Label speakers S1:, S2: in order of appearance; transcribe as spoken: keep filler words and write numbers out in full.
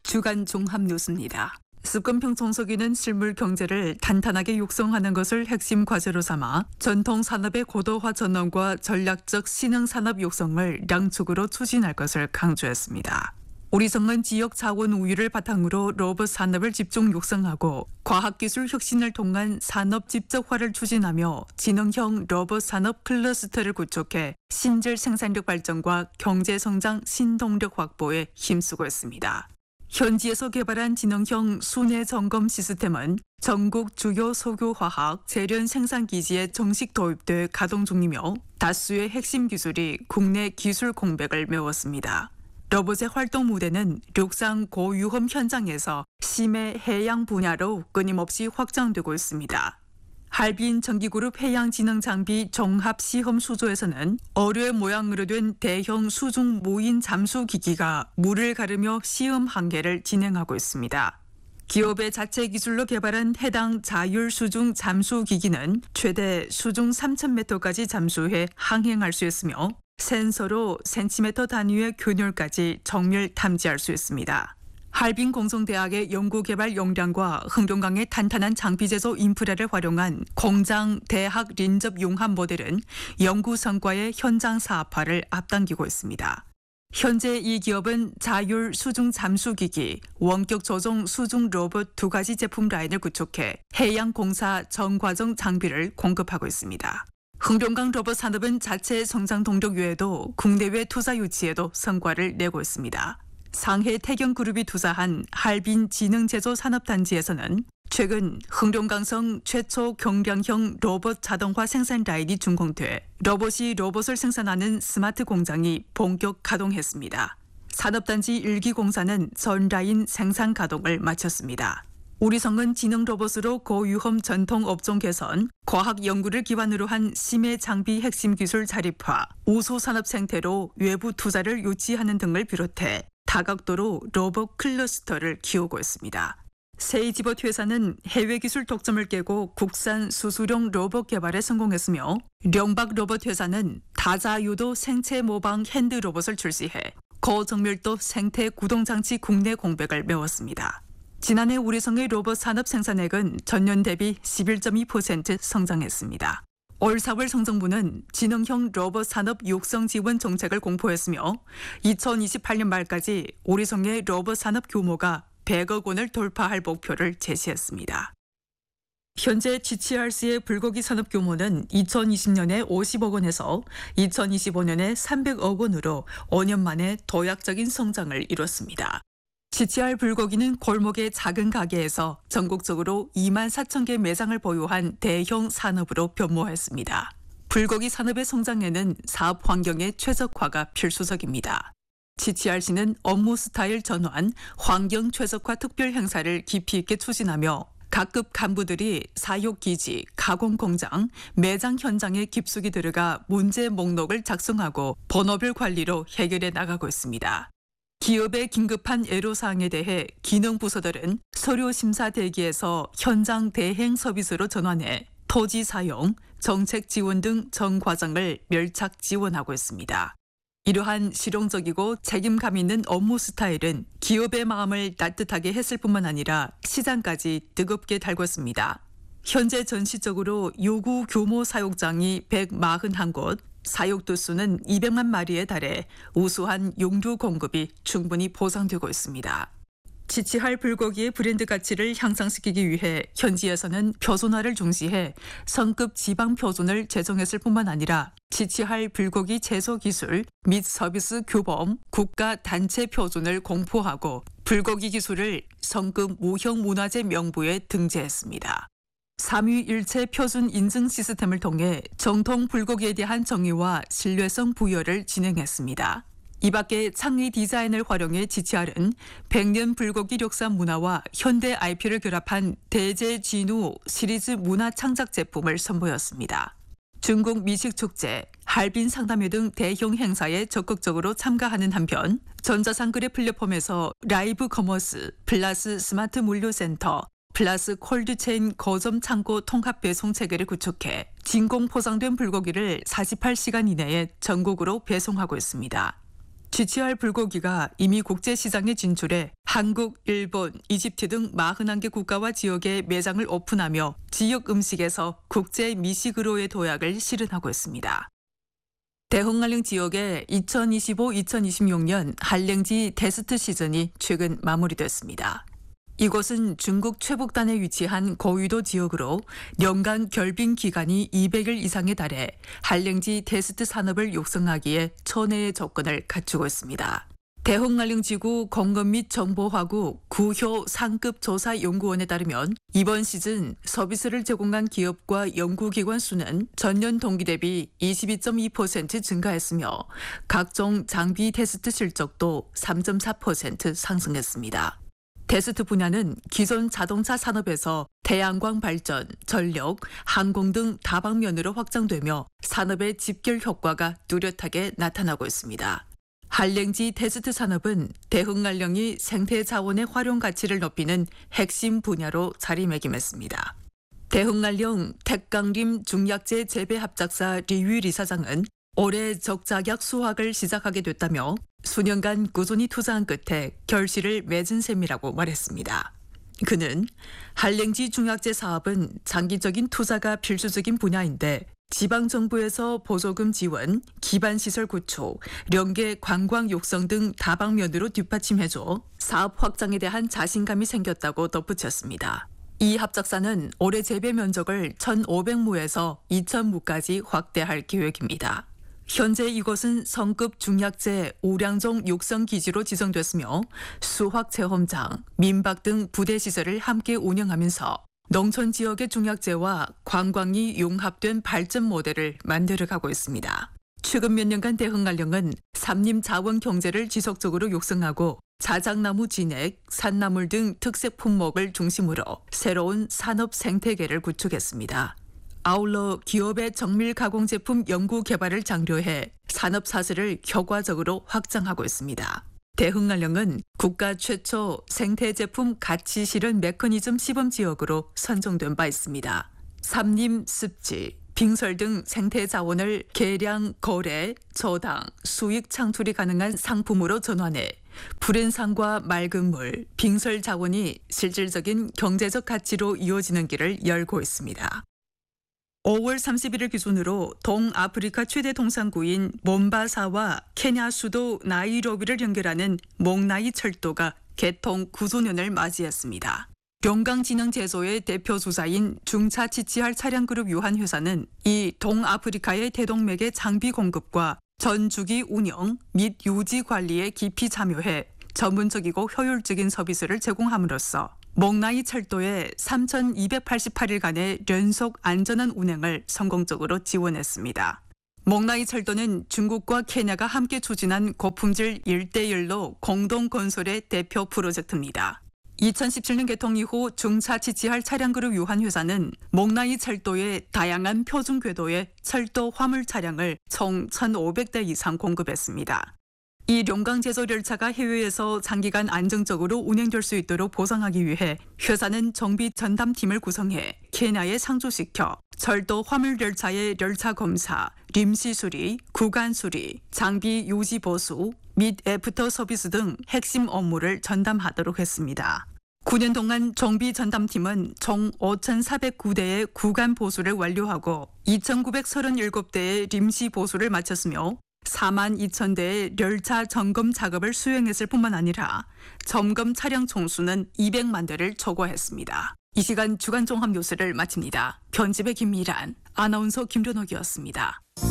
S1: 주간 종합 뉴스입니다. 습관평 청소기는 실물 경제를 탄탄하게 육성하는 것을 핵심 과제로 삼아 전통 산업의 고도화 전환과 전략적 신흥 산업 육성을 양축으로 추진할 것을 강조했습니다. 우리성은 지역 자원 우위를 바탕으로 로봇 산업을 집중 육성하고 과학기술 혁신을 통한 산업 집적화를 추진하며 지능형 로봇 산업 클러스터를 구축해 신질 생산력 발전과 경제성장 신동력 확보에 힘쓰고 있습니다. 현지에서 개발한 지능형 순회 점검 시스템은 전국 주요 석유화학 재련 생산 기지에 정식 도입돼 가동 중이며 다수의 핵심 기술이 국내 기술 공백을 메웠습니다. 로봇의 활동 무대는 육상 고위험 현장에서 심해 해양 분야로 끊임없이 확장되고 있습니다. 할빈 전기그룹 해양지능장비 종합시험수조에서는 어뢰 모양으로 된 대형 수중 무인 잠수기기가 물을 가르며 시험 한계를 진행하고 있습니다. 기업의 자체 기술로 개발한 해당 자율 수중 잠수기기는 최대 수중 삼천 미터까지 잠수해 항행할 수 있으며 센서로 센티미터 단위의 균열까지 정밀 탐지할 수 있습니다. 할빈 공성대학의 연구개발 역량과 흥룡강의 탄탄한 장비 제조 인프라를 활용한 공장 대학 린접 융합 모델은 연구 성과의 현장 사업화를 앞당기고 있습니다. 현재 이 기업은 자율 수중 잠수기기, 원격 조종 수중 로봇 두 가지 제품 라인을 구축해 해양공사 전 과정 장비를 공급하고 있습니다. 흥룡강 로봇 산업은 자체 성장 동력 외에도 국내외 투자 유치에도 성과를 내고 있습니다. 상해 태경그룹이 투자한 할빈 지능제조 산업단지에서는 최근 흥룡강성 최초 경량형 로봇 자동화 생산 라인이 준공돼 로봇이 로봇을 생산하는 스마트 공장이 본격 가동했습니다. 산업단지 일 기 공사는 전 라인 생산 가동을 마쳤습니다. 우리성은 지능 로봇으로 고위험 전통 업종 개선, 과학 연구를 기반으로 한 심해 장비 핵심 기술 자립화, 우수 산업 생태로 외부 투자를 유치하는 등을 비롯해 다각도로 로봇 클러스터를 키우고 있습니다. 세이지봇 회사는 해외 기술 독점을 깨고 국산 수수용 로봇 개발에 성공했으며 령박 로봇 회사는 다자유도 생체 모방 핸드 로봇을 출시해 고정밀도 생태 구동장치 국내 공백을 메웠습니다. 지난해 우리성의 로봇 산업 생산액은 전년 대비 십일 점 이 퍼센트 성장했습니다. 올 사월 성정부는 지능형 로봇 산업 육성 지원 정책을 공포했으며 이천이십팔 년 말까지 우리성의 로봇 산업 규모가 백억 원을 돌파할 목표를 제시했습니다. 현재 지치알씨의 불고기 산업 규모는 이천이십 년에 오십억 원에서 이천이십오 년에 삼백억 원으로 오 년 만에 도약적인 성장을 이뤘습니다. 지치알 불고기는 골목의 작은 가게에서 전국적으로 이만 사천 개 매장을 보유한 대형 산업으로 변모했습니다. 불고기 산업의 성장에는 사업 환경의 최적화가 필수적입니다. 지치알씨는 업무 스타일 전환, 환경 최적화 특별 행사를 깊이 있게 추진하며 각급 간부들이 사육기지, 가공공장, 매장 현장에 깊숙이 들어가 문제 목록을 작성하고 번호별 관리로 해결해 나가고 있습니다. 기업의 긴급한 애로사항에 대해 기능부서들은 서류 심사 대기에서 현장 대행 서비스로 전환해 토지 사용, 정책 지원 등 전 과정을 밀착 지원하고 있습니다. 이러한 실용적이고 책임감 있는 업무 스타일은 기업의 마음을 따뜻하게 했을 뿐만 아니라 시장까지 뜨겁게 달궜습니다. 현재 전시적으로 요구 규모 사육장이 백사십일 곳, 사육도 수는 이백만 마리에 달해 우수한 용류 공급이 충분히 보장되고 있습니다. 지치할 불고기의 브랜드 가치를 향상시키기 위해 현지에서는 표준화를 중시해 성급 지방 표준을 제정했을 뿐만 아니라 지치할 불고기 제조 기술 및 서비스 규범 국가 단체 표준을 공포하고 불고기 기술을 성급 무형 문화재 명부에 등재했습니다. 삼위일체 표준 인증 시스템을 통해 정통 불고기에 대한 정의와 신뢰성 부여를 진행했습니다. 이 밖에 창의 디자인을 활용해 지치알은 백 년 불고기 력산 문화와 현대 아이피를 결합한 대제진우 시리즈 문화 창작 제품을 선보였습니다. 중국 미식축제, 할빈 상담회 등 대형 행사에 적극적으로 참가하는 한편 전자상거래 플랫폼에서 라이브 커머스, 플러스 스마트 물류센터, 플러스 콜드체인 거점 창고 통합 배송 체계를 구축해 진공 포장된 불고기를 사십팔 시간 이내에 전국으로 배송하고 있습니다. 지치알 불고기가 이미 국제시장에 진출해 한국, 일본, 이집트 등 사십일 개 국가와 지역에 매장을 오픈하며 지역 음식에서 국제 미식으로의 도약을 실현하고 있습니다. 대흥알령 지역의 이천이십오 이천이십육 년 한랭지 테스트 시즌이 최근 마무리됐습니다. 이곳은 중국 최북단에 위치한 고위도 지역으로 연간 결빙 기간이 이백 일 이상에 달해 한랭지 테스트 산업을 육성하기에 천혜의 조건을 갖추고 있습니다. 대흥알령지구 공급 및 정보화국 구효 상급 조사 연구원에 따르면 이번 시즌 서비스를 제공한 기업과 연구기관 수는 전년 동기 대비 이십이 점 이 퍼센트 증가했으며 각종 장비 테스트 실적도 삼 점 사 퍼센트 상승했습니다. 테스트 분야는 기존 자동차 산업에서 태양광 발전, 전력, 항공 등 다방면으로 확장되며 산업의 집결 효과가 뚜렷하게 나타나고 있습니다. 한랭지 테스트 산업은 대흥알령이 생태 자원의 활용 가치를 높이는 핵심 분야로 자리매김했습니다. 대흥알령 택강림 중약재 재배 합작사 리유리 사장은 올해 적자격 수확을 시작하게 됐다며 수년간 꾸준히 투자한 끝에 결실을 맺은 셈이라고 말했습니다. 그는 한랭지 중약재 사업은 장기적인 투자가 필수적인 분야인데 지방정부에서 보조금 지원, 기반시설 구축, 령계 관광 육성 등 다방면으로 뒷받침해줘 사업 확장에 대한 자신감이 생겼다고 덧붙였습니다. 이 합작사는 올해 재배 면적을 천오백 무에서 이천 무까지 확대할 계획입니다. 현재 이곳은 성급 중약재 우량종 육성 기지로 지정됐으며 수확 체험장, 민박 등 부대 시설을 함께 운영하면서 농촌 지역의 중약재와 관광이 융합된 발전 모델을 만들어가고 있습니다. 최근 몇 년간 대흥알령은 삼림 자원 경제를 지속적으로 육성하고 자작나무 진액, 산나물 등 특색 품목을 중심으로 새로운 산업 생태계를 구축했습니다. 아울러 기업의 정밀 가공 제품 연구 개발을 장려해 산업 사슬을 효과적으로 확장하고 있습니다. 대흥알령은 국가 최초 생태 제품 가치 실현 메커니즘 시범 지역으로 선정된 바 있습니다. 삼림, 습지, 빙설 등 생태 자원을 계량, 거래, 저당, 수익 창출이 가능한 상품으로 전환해 불엔산과 맑은 물, 빙설 자원이 실질적인 경제적 가치로 이어지는 길을 열고 있습니다. 오월 삼십일일 기준으로 동아프리카 최대 동산구인 몬바사와 케냐 수도 나이로비를 연결하는 몽나이 철도가 개통 구조 년을 맞이했습니다. 용강진흥제조의 대표 주사인 중차지치할 차량그룹 유한회사는 이 동아프리카의 대동맥의 장비 공급과 전주기 운영 및 유지 관리에 깊이 참여해 전문적이고 효율적인 서비스를 제공함으로써 몽나이 철도의 삼천이백팔십팔 일간의 연속 안전한 운행을 성공적으로 지원했습니다. 몽나이 철도는 중국과 케냐가 함께 추진한 고품질 일 대 일로 공동 건설의 대표 프로젝트입니다. 이천십칠 년 개통 이후 중차지치할 차량그룹 유한회사는 몽나이 철도의 다양한 표준 궤도의 철도 화물 차량을 총 천오백 대 이상 공급했습니다. 이 용강 제조 열차가 해외에서 장기간 안정적으로 운행될 수 있도록 보상하기 위해 회사는 정비 전담팀을 구성해 케냐에 상주시켜 철도 화물 열차의 열차 검사, 림시 수리, 구간 수리, 장비 유지 보수 및 애프터 서비스 등 핵심 업무를 전담하도록 했습니다. 구 년 동안 정비 전담팀은 총 오천사백구 대의 구간 보수를 완료하고 이천구백삼십칠 대의 림시 보수를 마쳤으며 사만 이천 대의 열차 점검 작업을 수행했을 뿐만 아니라 점검 차량 총수는 이백만 대를 초과했습니다. 이 시간 주간 종합 뉴스를 마칩니다. 편집의 김미란, 아나운서 김준옥이었습니다.